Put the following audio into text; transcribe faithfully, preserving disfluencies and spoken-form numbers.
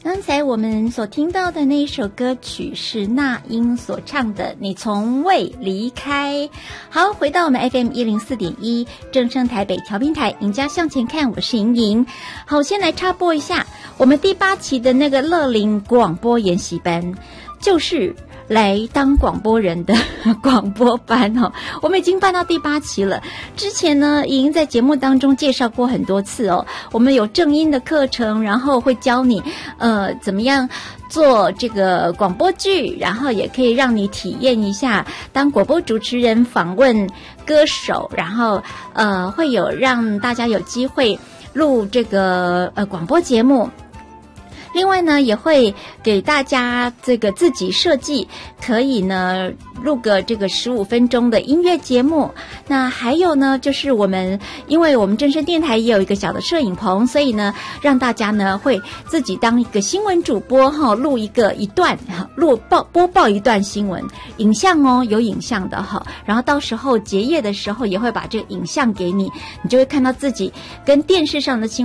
刚才我们所听到的那一首歌曲是那英所唱的《你从未离开》。好，回到我们 F M 一零四点一正声台北调频台，赢家向前看，我是莹莹。好，我先来插播一下，我们第八期的那个乐龄广播研习班，就是来当广播人的广播班哦，我们已经办到第八期了。之前呢，已经在节目当中介绍过很多次哦。我们有正音的课程，然后会教你呃怎么样做这个广播剧，然后也可以让你体验一下当广播主持人访问歌手，然后呃会有让大家有机会录这个呃广播节目。另外呢，也会给大家这个自己设计，可以呢录个这个十五分钟的音乐节目。那还有呢，就是我们因为我们正声电台也有一个小的摄影棚，所以呢，让大家呢会自己当一个新闻主播哈，录一个一段录报播报一段新闻，影像哦，有影像的哈。然后到时候结业的时候也会把这个影像给你，你就会看到自己跟电视上的新闻